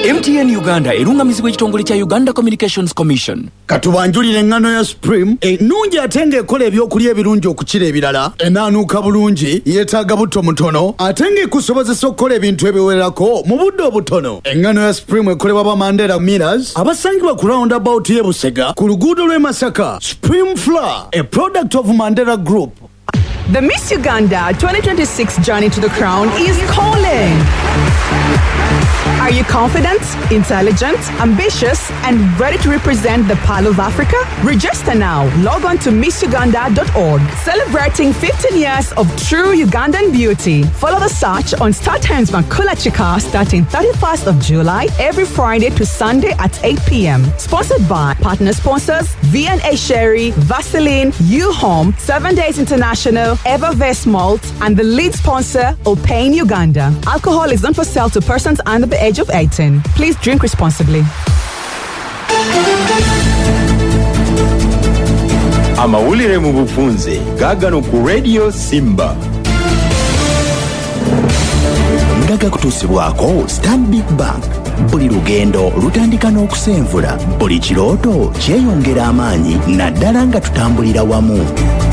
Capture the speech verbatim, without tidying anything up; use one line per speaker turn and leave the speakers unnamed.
M T N Uganda erungamizibwa ekitongole kya Uganda Communications Commission.
Katubanjulire engano ya Supreme ennungi ate ng'ekola ebyokulya ebirungi okukira ebirala, enaanuuka bulungi, yeetaaga butto mutono ate ng'ekusobozesa okukola ebintu ebiwererako mu budde obutono. Engano ya Supreme ekolebwa ba Mandela Millers abasangibwa ku roundabout y'e Busega ku luguudo lw'e Masaka. Supreme Flour, a product of Mandela Group.
The Miss Uganda twenty twenty-six journey to the crown is calling. Are you confident, intelligent, ambitious, and ready to represent the Pearl of Africa? Register now. Log on to miss uganda dot org. Celebrating fifteen years of true Ugandan beauty. Follow the search on Star Times Makula Chika starting thirty-first of July every Friday to Sunday at eight p.m. Sponsored by partner sponsors V and A Sherry, Vaseline, U-Home, Seven Days International, Evervest Malt, and the lead sponsor, Opain Uganda. Alcohol is not for sale to persons under the age of eighteen. Please drink responsibly.
Amawulire mu bufunze gaagano ku Radio Simba. Ndaga kutuusibwako Stanbic Bank. Buli lugendo lutandika n'okusenvula. Buli kirooto kyeyongera amaanyi naddala nga tutambulira wamu.